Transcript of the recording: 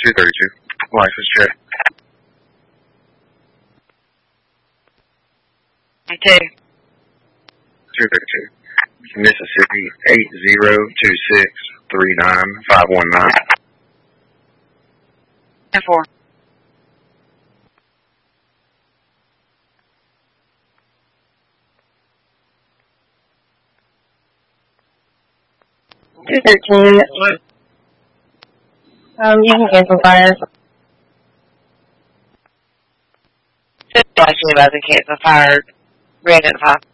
232. License check. 2. 232. Mississippi 802639 4. 213. You can cancel fires. Actually about to cancel fire. Red at 5.